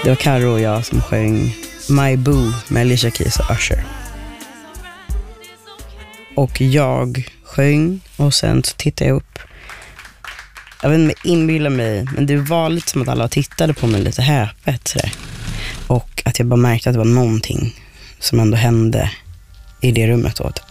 Det var Karo och jag som sjöng My Boo med Alicia Keys och Usher. Och jag sjöng och sen så tittade jag upp. Jag vet inte, inbilla mig, men det var lite som att alla tittade på mig lite häpet sådär. Och att jag bara märkte att det var någonting som ändå hände i det rummet då.